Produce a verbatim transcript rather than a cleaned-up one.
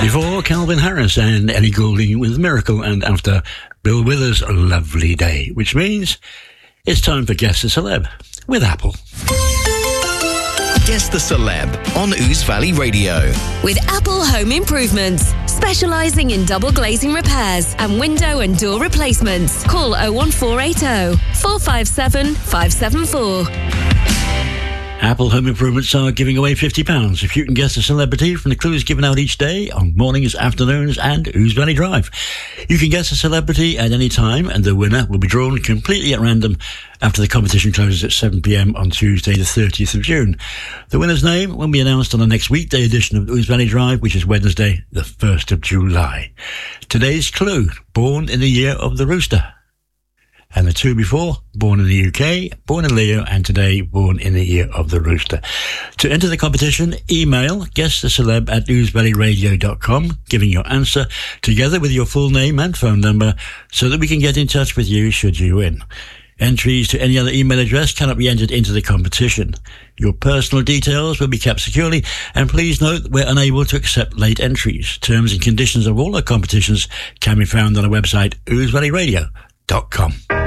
Before, Calvin Harris and Ellie Goulding with Miracle, and after, Bill Withers' Lovely Day, which means it's time for Guess the Celeb with Apple. Guess the Celeb on Ouse Valley Radio. With Apple Home Improvements, specialising in double glazing repairs and window and door replacements. Call oh one four eight oh, four five seven, five seven four. Apple Home Improvements are giving away fifty pounds if you can guess a celebrity from the clues given out each day on mornings, afternoons and Ouse Valley Drive. You can guess a celebrity at any time and the winner will be drawn completely at random after the competition closes at seven p m on Tuesday the thirtieth of June. The winner's name will be announced on the next weekday edition of Ouse Valley Drive, which is Wednesday the first of July. Today's clue, born in the year of the rooster. And the two before, born in the U K, born in Leo, and today, born in the year of the rooster. To enter the competition, email guesstheceleb at ouse valley radio dot com, giving your answer, together with your full name and phone number, so that we can get in touch with you should you win. Entries to any other email address cannot be entered into the competition. Your personal details will be kept securely, and please note that we're unable to accept late entries. Terms and conditions of all our competitions can be found on our website, ouse valley radio dot com.